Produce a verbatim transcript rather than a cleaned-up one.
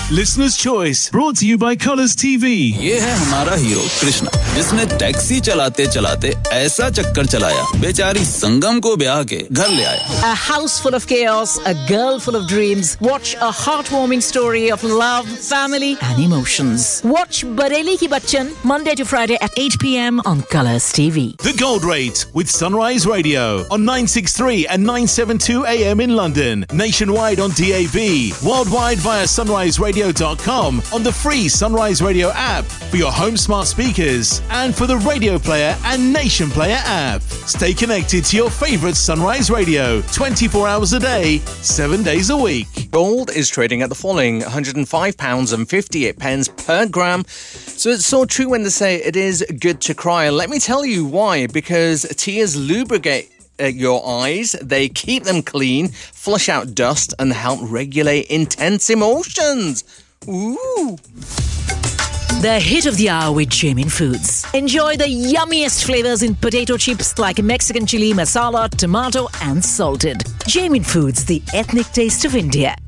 Listener's Choice, brought to you by Colours T V. ये है हमारा हीरो कृष्णा, जिसने टैक्सी चलाते चलाते ऐसा चक्कर चलाया, बेचारी संगम को ब्याह के घर ले आया. A house full of chaos, a girl full of dreams. Watch a heartwarming story of love, family and emotions. Watch Bareli Ki Bachchan Monday to Friday at eight p.m. on Colours T V. The Gold Rate with Sunrise Radio on nine sixty-three and nine seventy-two a m in London, nationwide on D A B, worldwide via sunrise radio dot com, on the free Sunrise Radio app for your home smart speakers and for the Radio Player and Nation Player app. Stay connected to your favourite Sunrise Radio twenty-four hours a day, seven days a week. Gold is trading at the following one hundred five pounds fifty-eight per gram. So it's so true when they say it is good to cry. Let me tell you why. Because tears lubricate Uh, your eyes, they keep them clean, flush out dust and help regulate intense emotions. Ooh. The hit of the hour with Jamin Foods. Enjoy the yummiest flavors in potato chips like Mexican chili, masala, tomato and salted. Jamin Foods, the ethnic taste of India.